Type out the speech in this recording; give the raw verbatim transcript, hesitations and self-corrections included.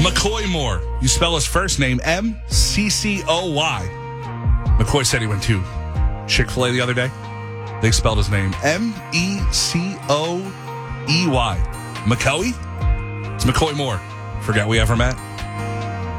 McCoy Moore. You spell his first name M C C O Y. McCoy said he went to Chick-fil-A the other day. They spelled his name M E C O E Y. McCoy? It's McCoy Moore. Forget we ever met.